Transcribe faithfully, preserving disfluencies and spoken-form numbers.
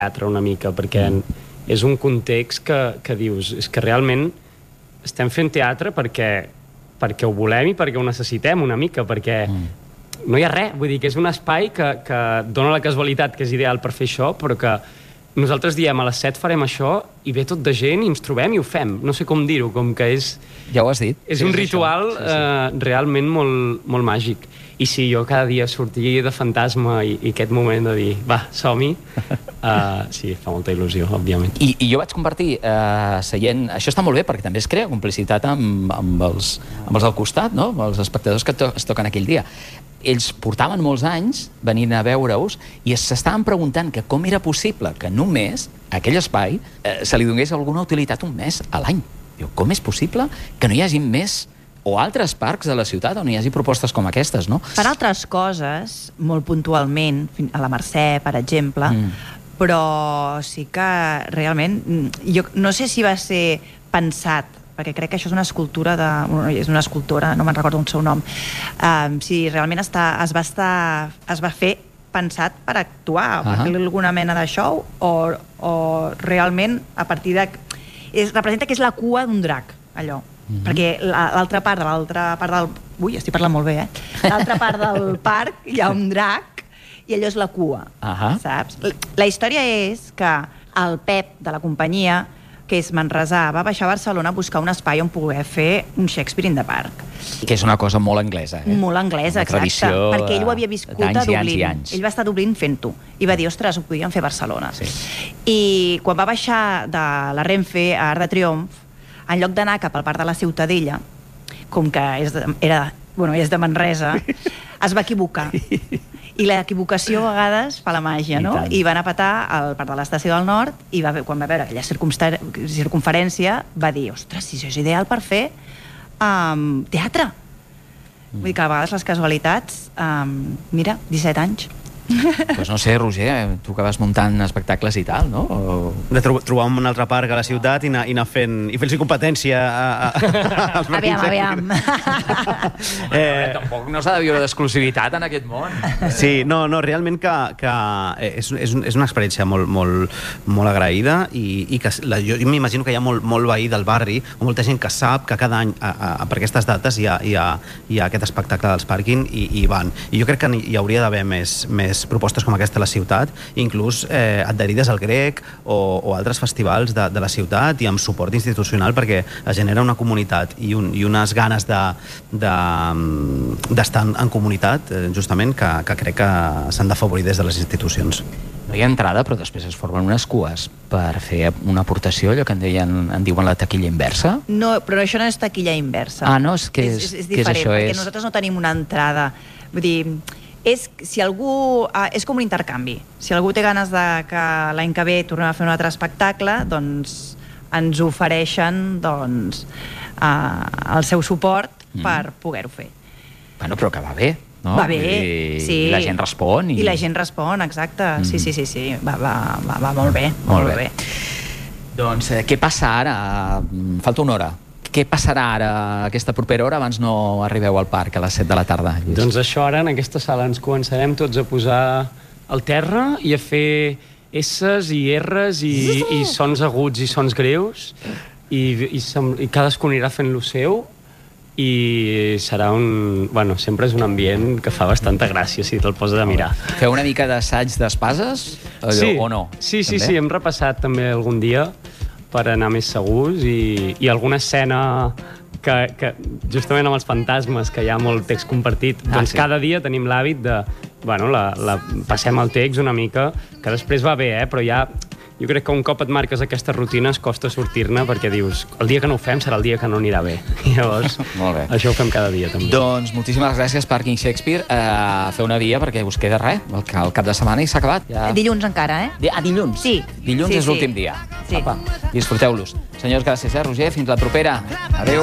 teatre una mica, perquè és un context que, que dius, és que realment estem fent teatre perquè, perquè ho volem i perquè ho necessitem una mica, perquè mm. no hi ha res, vull dir que és un espai que, que dona la casualitat que és ideal per fer això, però que nosaltres diem a les set farem això i ve tot de gent i ens trobem i ho fem. No sé com dir-ho, com que és... Ja ho has dit. És sí, un és ritual sí, sí. Eh, realment molt, molt màgic. I sí, jo cada dia sortir de fantasma i, i aquest moment de dir, va, som-hi, uh, sí, fa molta il·lusió, òbviament. I, i jo vaig compartir uh, seient... Això està molt bé perquè també es crea complicitat amb, amb, els, amb els al costat, no? Amb els espectadors que to es toquen aquell dia. Ells portaven molts anys venint a veure-us i s'estaven preguntant que com era possible que només a aquell espai eh, se li donés alguna utilitat un mes a l'any. Com és possible que no hi hagi més o altres parcs de la ciutat on hi hagi propostes com aquestes, no? Per altres coses, molt puntualment, a la Mercè, per exemple, mm. però sí que realment, jo no sé si va ser pensat, perquè crec que això és una escultura de... és una escultora, no me'n recordo el seu nom. Um, si realment està, es, va estar, es va fer pensat per actuar, uh -huh. per fer alguna mena de show, o, o realment a partir de... És, representa que és la cua d'un drac, allò. Uh -huh. Perquè l'altra part de l'altra part del... Ui, estic parlant molt bé, eh? L'altra part del parc hi ha un drac i allò és la cua, uh -huh. saps? La història és que el Pep de la companyia, que és manresà, va baixar a Barcelona a buscar un espai on poder fer un Shakespeare in the Park. Que és una cosa molt anglesa, eh? Molt anglesa, exacte. Perquè ell ho havia viscut a Dublín. Ell va estar a Dublín fent-ho. I va dir, ostres, ho podíem fer a Barcelona. Sí. I quan va baixar de la Renfe a Arc de Triomf, en lloc d'anar cap al Parc de la Ciutadella, com que és de, era, bueno, és de Manresa, es va equivocar. I l'equivocació a vegades fa la màgia, no? I, I va anar a petar al Parc de l'Estació del Nord i va, quan va veure aquella circunferència va dir, ostres, si això és ideal per fer um, teatre. Mm. Vull dir que a vegades les casualitats, um, mira, disset anys. Doncs no sé, Roger, tu que vas muntant espectacles i tal, no? O... De tro trobar un altre parc a la ciutat i anar, i anar fent i fer-los competència a, a, als aviam, aviam. eh... Tampoc no s'ha de viure d'exclusivitat en aquest món. Sí, no, no, realment que, que és, és, és una experiència molt, molt, molt agraïda i, i que la, jo m'imagino que hi ha molt, molt veí del barri, o molta gent que sap que cada any a, a, per aquestes dates hi ha, hi ha, hi ha aquest espectacle dels pàrquing i, i van. I jo crec que hi hauria d'haver més, més propostes com aquesta a la ciutat, inclús eh, adherides al Grec o, o altres festivals de, de la ciutat i amb suport institucional perquè es genera una comunitat i, un, i unes ganes d'estar de, d'estar en, en comunitat, eh, justament, que, que crec que s'han d'afavorir des de les institucions. No hi ha entrada, però després es formen unes cues per fer una aportació, allò que en, deien, en diuen la taquilla inversa? No, però això no és taquilla inversa. Ah, no? És, que és, és, és diferent, és això, perquè és... nosaltres no tenim una entrada. Vull dir, és, si algú, uh, és com un intercanvi. Si algú té ganes de que l'any que ve tornem a fer un altre espectacle, doncs ens ofereixen doncs, uh, el seu suport mm. per poder-ho fer. Bueno, però que va bé. No? Va bé, I, sí. I la gent respon. I, I la gent respon, exacte. Mm. Sí, sí, sí, sí. Va, va, va, va molt bé. Molt, molt bé. bé. Doncs eh, què passa ara? Falta una hora. Què passarà ara, aquesta propera hora, abans no arribeu al parc a les set de la tarda? Lluís? Doncs això, ara en aquesta sala ens començarem tots a posar al terra i a fer esses i erres i, i sons aguts i sons greus i, i, i cadascú anirà fent lo seu i serà un... Bueno, sempre és un ambient que fa bastanta gràcia si te'l poses a mirar. Feu una mica d'assaig d'espases? Sí, o no? Sí, sí, sí, hem repassat també algun dia per anar més segurs i, i alguna escena que, que justament amb els fantasmes que hi ha molt text compartit, ah, doncs sí. Cada dia tenim l'hàbit de, bueno, la, la, passem el text una mica, que després va bé, eh, però ja jo crec que un cop et marques aquestes rutines costa sortir-ne perquè dius, el dia que no ho fem serà el dia que no anirà bé. I llavors, molt bé. Això ho fem cada dia també. Doncs moltíssimes gràcies, Parking Shakespeare. Uh, feu una via perquè us queda res, el, el cap de setmana i s'ha acabat. Ja... Dilluns encara, eh? Ah, dilluns? Sí. Dilluns sí, és l'últim sí. dia. Sí. Apa, disfruteu-los. Senyors, gràcies, eh, Roger? Fins la propera. Adéu.